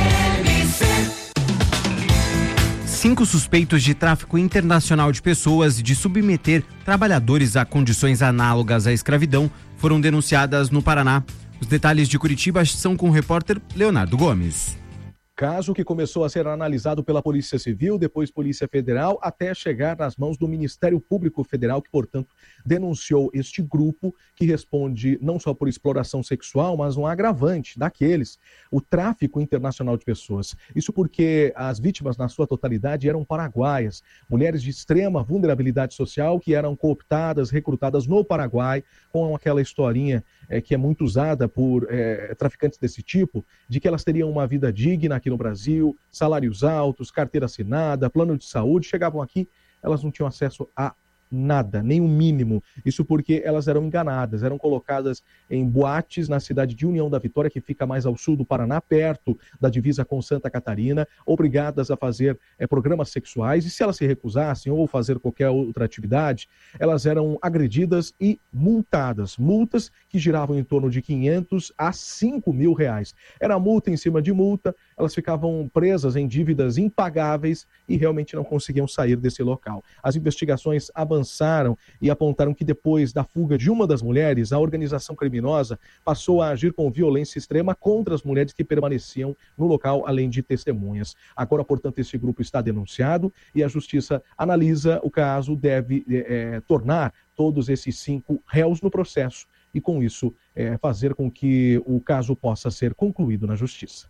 Cinco suspeitos de tráfico internacional de pessoas e de submeter trabalhadores a condições análogas à escravidão foram denunciadas no Paraná. Os detalhes de Curitiba são com o repórter Leonardo Gomes.
Caso que começou a ser analisado pela Polícia Civil, depois Polícia Federal, até chegar nas mãos do Ministério Público Federal, que, portanto, denunciou este grupo que responde não só por exploração sexual, mas um agravante daqueles, o tráfico internacional de pessoas. Isso porque as vítimas, na sua totalidade, eram paraguaias, mulheres de extrema vulnerabilidade social que eram cooptadas, recrutadas no Paraguai, com aquela historinha é, que é muito usada por é, traficantes desse tipo, de que elas teriam uma vida digna aqui no Brasil, salários altos, carteira assinada, plano de saúde. Chegavam aqui, elas não tinham acesso a nada, nem o mínimo. Isso porque elas eram enganadas, eram colocadas em boates na cidade de União da Vitória, que fica mais ao sul do Paraná, perto da divisa com Santa Catarina, obrigadas a fazer é, programas sexuais, e se elas se recusassem ou fazer qualquer outra atividade, elas eram agredidas e multadas, multas que giravam em torno de quinhentos a cinco mil reais. Era multa em cima de multa, elas ficavam presas em dívidas impagáveis e realmente não conseguiam sair desse local. As investigações avançaram e apontaram que depois da fuga de uma das mulheres, a organização criminosa passou a agir com violência extrema contra as mulheres que permaneciam no local, além de testemunhas. Agora, portanto, esse grupo está denunciado e a Justiça analisa o caso, deve é, tornar todos esses cinco réus no processo e, com isso, é, fazer com que o caso possa ser concluído na Justiça.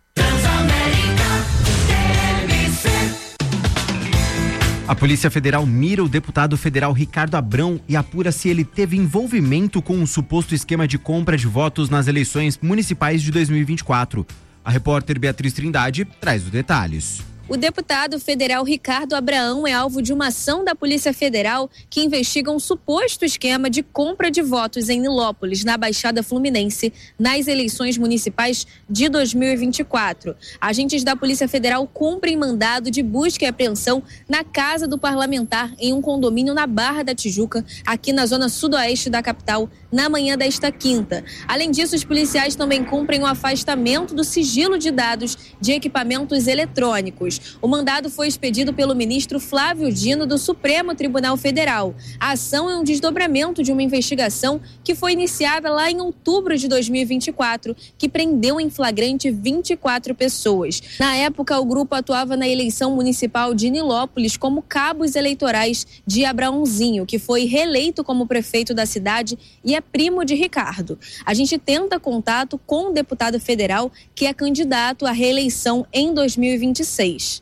A Polícia Federal mira o deputado federal Ricardo Abrão e apura se ele teve envolvimento com um suposto esquema de compra de votos nas eleições municipais de dois mil e vinte e quatro. A repórter Beatriz Trindade traz os detalhes.
O deputado federal Ricardo Abrão é alvo de uma ação da Polícia Federal que investiga um suposto esquema de compra de votos em Nilópolis, na Baixada Fluminense, nas eleições municipais de dois mil e vinte e quatro. Agentes da Polícia Federal cumprem mandado de busca e apreensão na casa do parlamentar em um condomínio na Barra da Tijuca, aqui na zona sudoeste da capital, na manhã desta quinta. Além disso, os policiais também cumprem o afastamento do sigilo de dados de equipamentos eletrônicos. O mandado foi expedido pelo ministro Flávio Dino do Supremo Tribunal Federal. A ação é um desdobramento de uma investigação que foi iniciada lá em outubro de dois mil e vinte e quatro, que prendeu em flagrante vinte e quatro pessoas. Na época, o grupo atuava na eleição municipal de Nilópolis como cabos eleitorais de Abraãozinho, que foi reeleito como prefeito da cidade e é primo de Ricardo. A gente tenta contato com o deputado federal que é candidato à reeleição em dois mil e vinte e seis.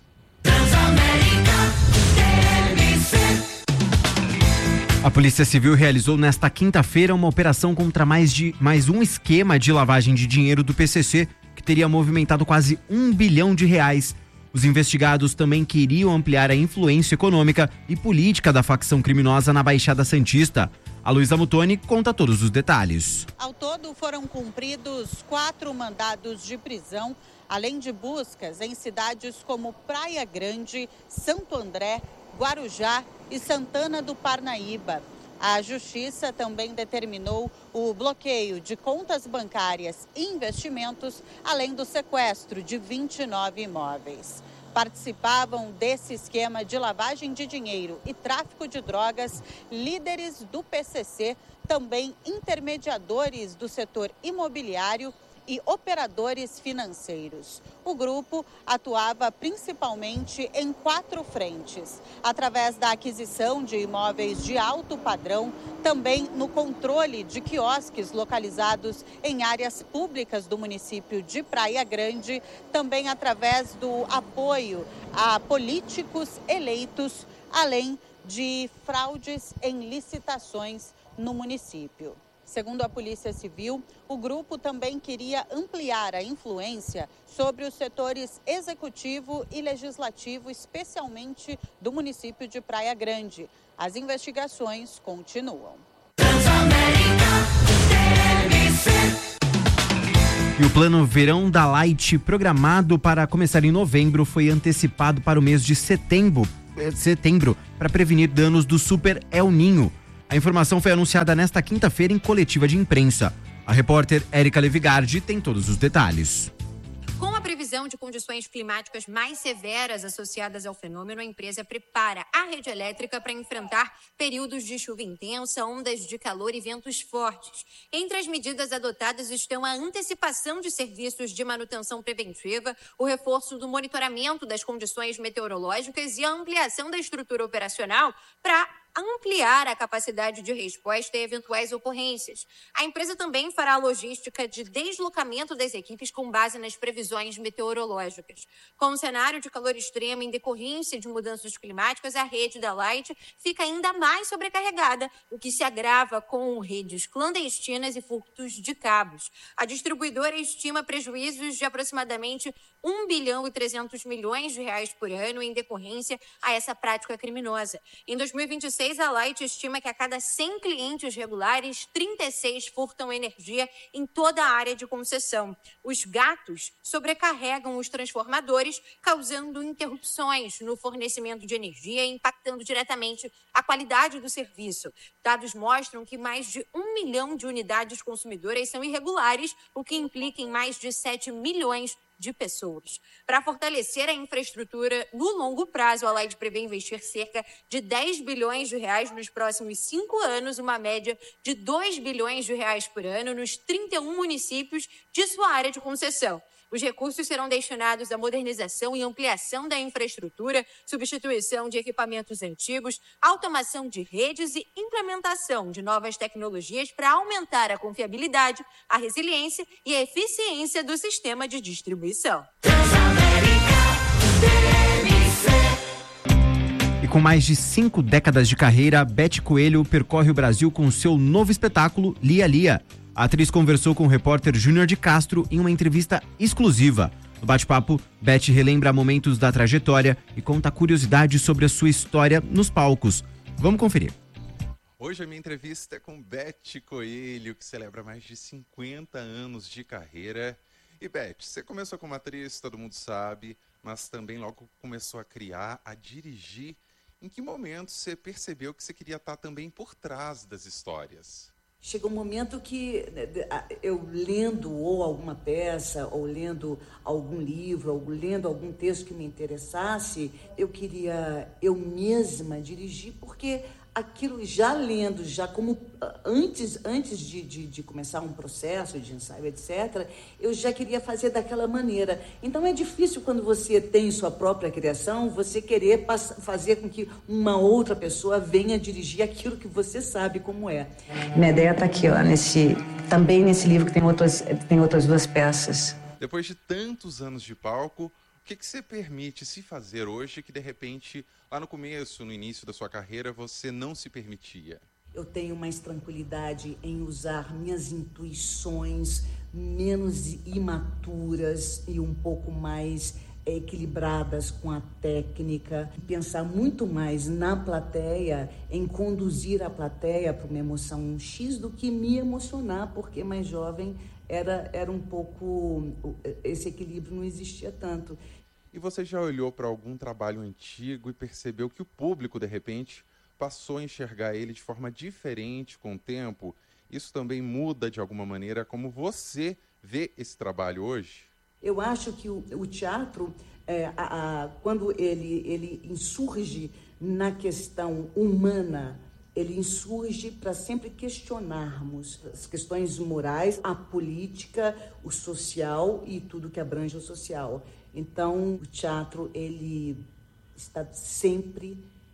A Polícia Civil realizou nesta quinta-feira uma operação contra mais, de, mais um esquema de lavagem de dinheiro do P C C, que teria movimentado quase um bilhão de reais. Os investigados também queriam ampliar a influência econômica e política da facção criminosa na Baixada Santista. A Luísa Mutoni conta todos os detalhes.
Ao todo, foram cumpridos quatro mandados de prisão, além de buscas em cidades como Praia Grande, Santo André, Guarujá e Santana do Parnaíba. A Justiça também determinou o bloqueio de contas bancárias e investimentos, além do sequestro de vinte e nove imóveis. Participavam desse esquema de lavagem de dinheiro e tráfico de drogas líderes do P C C, também intermediadores do setor imobiliário e operadores financeiros. O grupo atuava principalmente em quatro frentes, através da aquisição de imóveis de alto padrão, também no controle de quiosques localizados em áreas públicas do município de Praia Grande, também através do apoio a políticos eleitos, além de fraudes em licitações no município. Segundo a Polícia Civil, o grupo também queria ampliar a influência sobre os setores executivo e legislativo, especialmente do município de Praia Grande. As investigações continuam.
E o plano Verão da Light, programado para começar em novembro, foi antecipado para o mês de setembro, setembro para prevenir danos do Super El Ninho. A informação foi anunciada nesta quinta-feira em coletiva de imprensa. A repórter Érica Levigardi tem todos os detalhes.
Com a previsão de condições climáticas mais severas associadas ao fenômeno, a empresa prepara a rede elétrica para enfrentar períodos de chuva intensa, ondas de calor e ventos fortes. Entre as medidas adotadas estão a antecipação de serviços de manutenção preventiva, o reforço do monitoramento das condições meteorológicas e a ampliação da estrutura operacional para ampliar a capacidade de resposta a eventuais ocorrências. A empresa também fará a logística de deslocamento das equipes com base nas previsões meteorológicas. Com o cenário de calor extremo em decorrência de mudanças climáticas, a rede da Light fica ainda mais sobrecarregada, o que se agrava com redes clandestinas e furtos de cabos. A distribuidora estima prejuízos de aproximadamente um bilhão e trezentos milhões de reais por ano em decorrência a essa prática criminosa. Em dois mil e vinte e seis, a Light estima que a cada cem clientes regulares, trinta e seis furtam energia em toda a área de concessão. Os gatos sobrecarregam os transformadores, causando interrupções no fornecimento de energia e impactando diretamente a qualidade do serviço. Dados mostram que mais de um milhão de unidades consumidoras são irregulares, o que implica em mais de sete milhões de pessoas. Para fortalecer a infraestrutura no longo prazo, a Light prevê investir cerca de dez bilhões de reais nos próximos cinco anos, uma média de dois bilhões de reais por ano nos trinta e um municípios de sua área de concessão. Os recursos serão destinados à modernização e ampliação da infraestrutura, substituição de equipamentos antigos, automação de redes e implementação de novas tecnologias para aumentar a confiabilidade, a resiliência e a eficiência do sistema de distribuição.
E com mais de cinco décadas de carreira, Beth Coelho percorre o Brasil com seu novo espetáculo Lia Lia. A atriz conversou com o repórter Júnior de Castro em uma entrevista exclusiva. No bate-papo, Beth relembra momentos da trajetória e conta curiosidades sobre a sua história nos palcos. Vamos conferir.
Hoje a minha entrevista é com Beth Coelho, que celebra mais de cinquenta anos de carreira. E Beth, você começou como atriz, todo mundo sabe, mas também logo começou a criar, a dirigir. Em que momento você percebeu que você queria estar também por trás das histórias?
Chega um momento que eu lendo ou alguma peça, ou lendo algum livro, ou lendo algum texto que me interessasse, eu queria eu mesma dirigir, porque aquilo já lendo, já como antes, antes de, de, de começar um processo de ensaio, etcétera, eu já queria fazer daquela maneira. Então é difícil quando você tem sua própria criação, você querer fazer com que uma outra pessoa venha dirigir aquilo que você sabe como é.
Minha ideia está aqui, ó, nesse, também nesse livro que tem outras, tem outras duas peças.
Depois de tantos anos de palco, o que, que você permite se fazer hoje que, de repente, lá no começo, no início da sua carreira, você não se permitia?
Eu tenho mais tranquilidade em usar minhas intuições menos imaturas e um pouco mais equilibradas com a técnica. Pensar muito mais na plateia, em conduzir a plateia para uma emoção X do que me emocionar, porque mais jovem era, era um pouco... esse equilíbrio não existia tanto.
E você já olhou para algum trabalho antigo e percebeu que o público, de repente, passou a enxergar ele de forma diferente com o tempo? Isso também muda, de alguma maneira, como você vê esse trabalho hoje?
Eu acho que o, o teatro, é, a, a, quando ele, ele insurge na questão humana, ele insurge para sempre questionarmos as questões morais, a política, o social e tudo que abrange o social. Então, o teatro, ele está sempre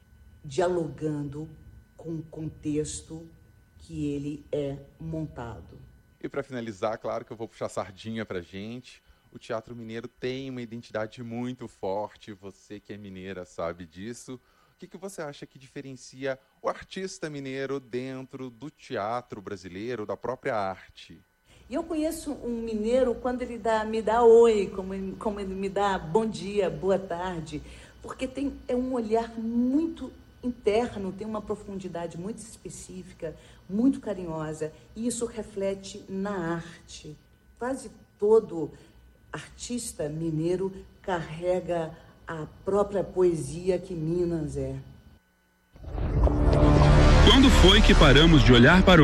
dialogando com o contexto que ele é montado.
E para finalizar, claro que eu vou puxar sardinha para a gente. O Teatro Mineiro tem uma identidade muito forte, você que é mineira sabe disso. o que, que você acha que diferencia o artista mineiro dentro do teatro brasileiro, da própria arte?
E eu conheço um mineiro quando ele dá, me dá oi, como ele, como ele me dá bom dia, boa tarde, porque tem, é um olhar muito interno, tem uma profundidade muito específica, muito carinhosa, e isso reflete na arte. Quase todo artista mineiro carrega a própria poesia que Minas é.
Quando foi que paramos de olhar para o